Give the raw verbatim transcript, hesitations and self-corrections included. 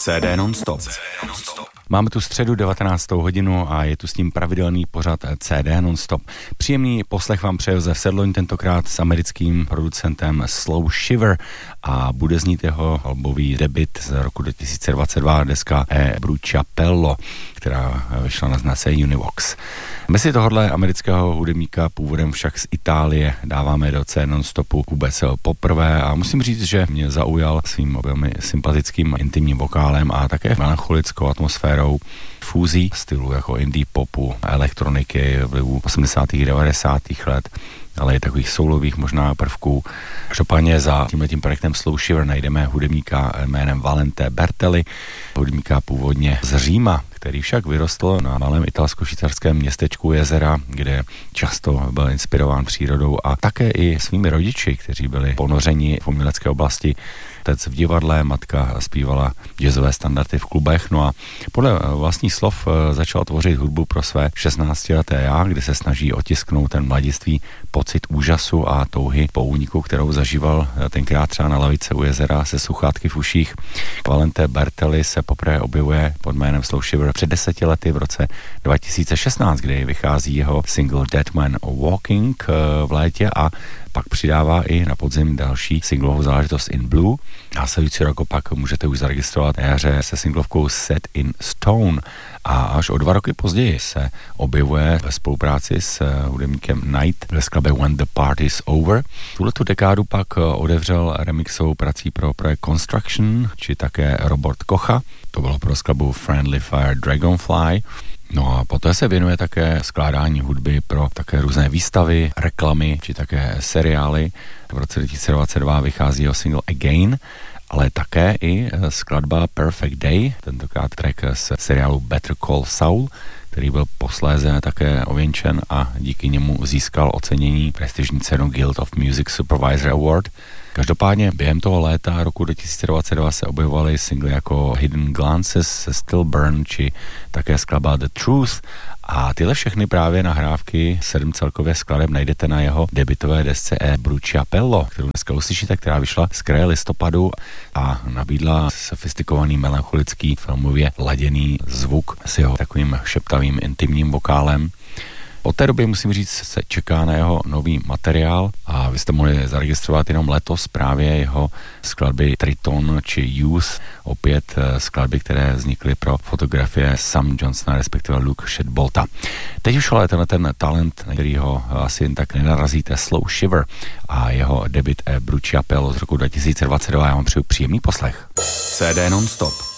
C D non-stop. Máme tu středu devatenáctou hodinu a je tu s tím pravidelný pořad C D non-stop. Příjemný poslech vám přeje Josef Sedloň, tentokrát s americkým producentem Slow Shiver a bude znít jeho albový debut z roku dva tisíce dvacet dva, deska E Bruciapello, která vyšla na značce Univox. My si tohohle amerického hudebníka původem však z Itálie dáváme do C D non-stopu vůbec poprvé a musím říct, že mě zaujal svým velmi sympatickým intimním vokálem a také melancholickou atmosférou fúzí stylu jako indie popu, elektroniky, vlivu osmdesátých devadesátých let, ale i takových soulových možná prvků. Každopádně za tímhletím projektem Slow Shiver najdeme hudebníka jménem Valente Bertelli, hudebníka původně z Říma, který však vyrostl na malém italsko-švýcarském městečku Jezera, kde často byl inspirován přírodou a také i svými rodiči, kteří byli ponořeni v umělecké oblasti. Otec v divadle, matka zpívala jazzové standardy v klubech, no a podle vlastních slov začal tvořit hudbu pro své šestnáctileté já, kdy se snaží otisknout ten mladiství pocit úžasu a touhy po úniku, kterou zažíval tenkrát třeba na lavice u jezera se sluchátky v uších. Valente Bertelli se poprvé objevuje pod jménem Slow Shiver před deseti lety v roce dva tisíce šestnáct, kdy vychází jeho single Dead Man Walking v létě a pak přidává i na podzim další singlovou záležitost In Blue. Následující rok opak můžete už zaregistrovat na jaře se singlovkou Set in Stone a až o dva roky později se objevuje ve spolupráci s hudebníkem Night ve skladbě When the Party's Over. Tuhletu dekádu pak odevřel remixovou prací pro projekt Construction, či také Robert Kocha. To bylo pro skladbu Friendly Fire Dragonfly. No a poté se věnuje také skládání hudby pro také různé výstavy, reklamy, či také seriály. V roce dva tisíce dvacet dva vychází jeho single Again, ale také i skladba Perfect Day, tentokrát track z seriálu Better Call Saul, který byl posléze také ověnčen a díky němu získal ocenění prestižní cenu Guild of Music Supervisor Award. Každopádně během toho léta roku dva tisíce dvacet dva se objevovaly singly jako Hidden Glances, Still Burn či také skladba The Truth a tyhle všechny právě nahrávky, sedm celkově skladeb, najdete na jeho debutové desce E Bruciapello, kterou dneska uslyšíte, která vyšla z kraje listopadu a nabídla sofistikovaný melancholický filmově laděný zvuk s jeho takovým šeptavým intimním vokálem. Od té doby musím říct, se čeká na jeho nový materiál a vy jste mohli zaregistrovat jenom letos právě jeho skladby Triton či Youth, opět skladby, které vznikly pro fotografie Sam Johnsona, respektive Luke Shadbolta. Teď už ale tenhle ten talent, na který ho asi jen tak nenarazíte, Slow Shiver a jeho debut E Bruciapello z roku dva tisíce dvacet dva. Já vám přeju příjemný poslech. C D non-stop.